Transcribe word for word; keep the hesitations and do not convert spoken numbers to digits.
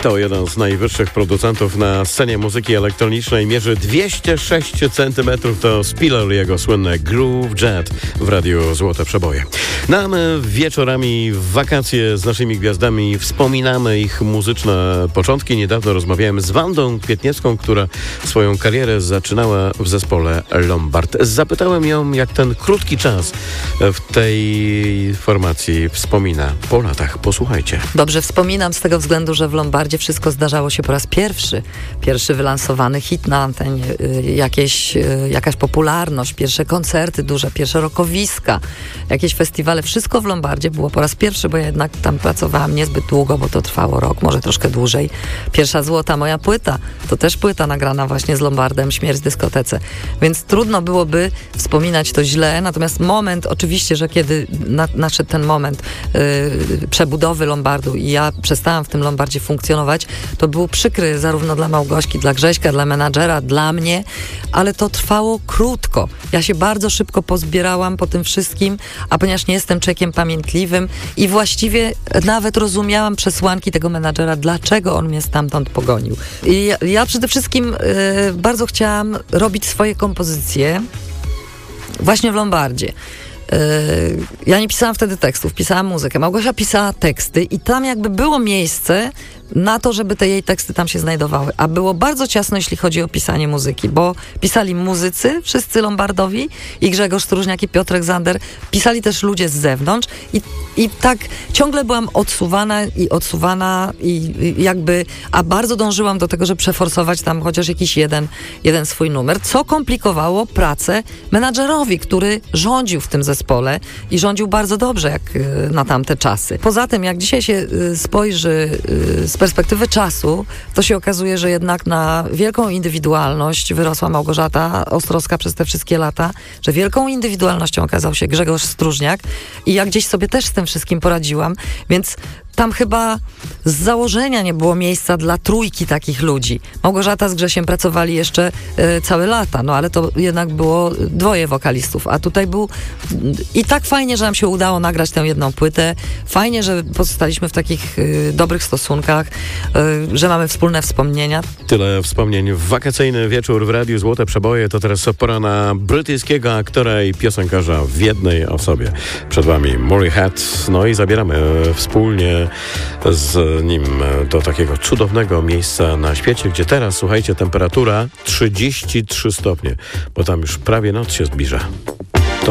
To jeden z najwyższych producentów na scenie muzyki elektronicznej. Mierzy dwieście sześć centymetrów. To Spiller, jego słynne Groove Jet w radiu Złote Przeboje. No a my wieczorami w wakacje z naszymi gwiazdami wspominamy ich muzyczne początki. Niedawno rozmawiałem z Wandą Kwietniewską, która swoją karierę zaczynała w zespole Lombard. Zapytałem ją, jak ten krótki czas w tej formacji wspomina po latach. Posłuchajcie. Dobrze wspominam z tego względu, że w Lombardzie wszystko zdarzało się po raz pierwszy. Pierwszy wylansowany hit na antenie, jakieś, jakaś popularność, pierwsze koncerty duże, pierwsze rockowiska, jakieś festiwale. Wszystko w Lombardzie było po raz pierwszy, bo ja jednak tam pracowałam niezbyt długo, bo to trwało rok, może troszkę dłużej. Pierwsza złota moja płyta, to też płyta nagrana właśnie z Lombardem, Śmierć w dyskotece. Więc trudno byłoby wspominać to źle, natomiast moment, oczywiście, że kiedy na, nadszedł ten moment yy, przebudowy Lombardu i ja przestałam w tym Lombardzie funkcjonować, to był przykry zarówno dla Małgośki, dla Grześka, dla menadżera, dla mnie, ale to trwało krótko. Ja się bardzo szybko pozbierałam po tym wszystkim, a ponieważ nie jestem człowiekiem pamiętliwym i właściwie nawet rozumiałam przesłanki tego menadżera, dlaczego on mnie stamtąd pogonił. I ja, ja przede wszystkim yy, bardzo chciałam robić swoje kompozycje właśnie w Lombardzie. Ja nie pisałam wtedy tekstów, pisałam muzykę. Małgosia pisała teksty i tam jakby było miejsce na to, żeby te jej teksty tam się znajdowały. A było bardzo ciasno, jeśli chodzi o pisanie muzyki, bo pisali muzycy, wszyscy lombardowi, i Grzegorz Stróżniak, i Piotrek Zander. Pisali też ludzie z zewnątrz i, i tak ciągle byłam odsuwana i odsuwana i, i jakby, a bardzo dążyłam do tego, żeby przeforsować tam chociaż jakiś jeden, jeden swój numer, co komplikowało pracę menadżerowi, który rządził w tym zespole i rządził bardzo dobrze, jak na tamte czasy. Poza tym, jak dzisiaj się spojrzy z perspektywy czasu, to się okazuje, że jednak na wielką indywidualność wyrosła Małgorzata Ostrowska przez te wszystkie lata, że wielką indywidualnością okazał się Grzegorz Stróżniak i ja gdzieś sobie też z tym wszystkim poradziłam, więc tam chyba z założenia nie było miejsca dla trójki takich ludzi. Małgorzata z Grzesiem pracowali jeszcze y, całe lata, no ale to jednak było dwoje wokalistów, a tutaj był i tak fajnie, że nam się udało nagrać tę jedną płytę, fajnie, że pozostaliśmy w takich y, dobrych stosunkach, y, że mamy wspólne wspomnienia. Tyle wspomnień w wakacyjny wieczór w Radiu Złote Przeboje. To teraz pora na brytyjskiego aktora i piosenkarza w jednej osobie. Przed wami Murray Head, no i zabieramy wspólnie z nim do takiego cudownego miejsca na świecie, gdzie teraz, słuchajcie, temperatura trzydzieści trzy stopnie, bo tam już prawie noc się zbliża.